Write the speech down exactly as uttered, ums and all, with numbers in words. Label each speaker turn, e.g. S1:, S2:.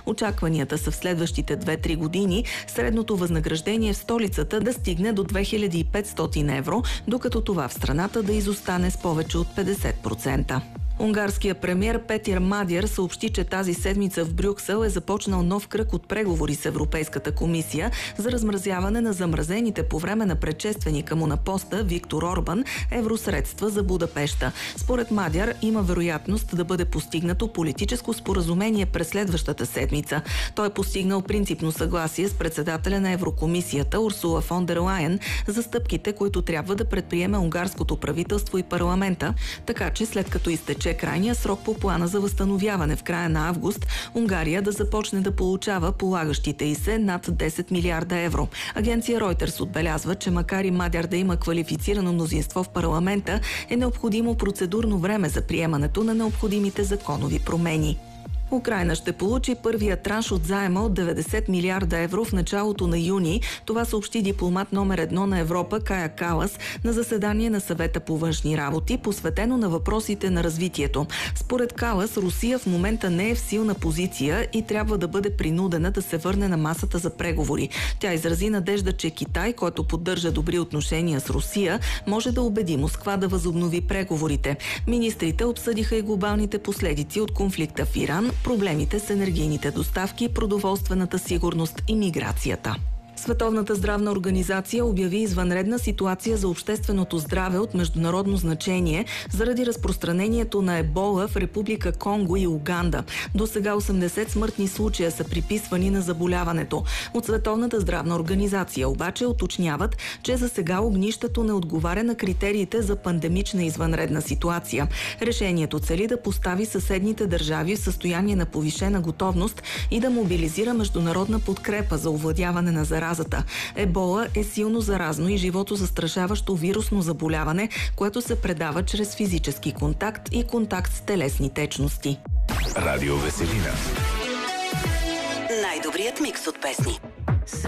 S1: Очакванията са в следващите две-три години средното възнаграждение в столицата да стигне до две хиляди и петстотин евро, докато това в страната да изостане с повече от петдесет процента. Унгарският премиер Петир Мадяр съобщи, че тази седмица в Брюксел е започнал нов кръг от преговори с Европейската комисия за размразяване на замразените по време на предшественика му на поста Виктор Орбан евросредства за Будапеща. Според Мадяр има вероятност да бъде постигнато политическо споразумение през следващата седмица. Той е постигнал принципно съгласие с председателя на Еврокомисията Урсула фон дер Лайен за стъпките, които трябва да предприеме унгарското правителство и парламента, така че след като изтече че крайния срок по плана за възстановяване в края на август, Унгария да започне да получава полагащите й се над десет милиарда евро. Агенция Reuters отбелязва, че макар и Мадяр да има квалифицирано мнозинство в парламента, е необходимо процедурно време за приемането на необходимите законови промени. Украйна ще получи първия транш от заема от деветдесет милиарда евро в началото на юни. Това съобщи дипломат номер едно на Европа Кая Калас на заседание на Съвета по външни работи, посветено на въпросите на развитието. Според Калас, Русия в момента не е в силна позиция и трябва да бъде принудена да се върне на масата за преговори. Тя изрази надежда, че Китай, който поддържа добри отношения с Русия, може да убеди Москва да възобнови преговорите. Министрите обсъдиха и глобалните последици от конфликта в Иран, проблемите с енергийните доставки, продоволствената сигурност и миграцията. Световната здравна организация обяви извънредна ситуация за общественото здраве от международно значение заради разпространението на ебола в Република Конго и Уганда. До сега осемдесет смъртни случая са приписвани на заболяването. От Световната здравна организация обаче уточняват, че за сега огнището не отговаря на критериите за пандемична извънредна ситуация. Решението цели да постави съседните държави в състояние на повишена готовност и да мобилизира международна подкрепа за овладяване на заразата. Ебола е силно заразно и животозастрашаващо вирусно заболяване, което се предава чрез физически контакт и контакт с телесни течности.
S2: Радио Веселина.
S3: Най-добрият микс от песни.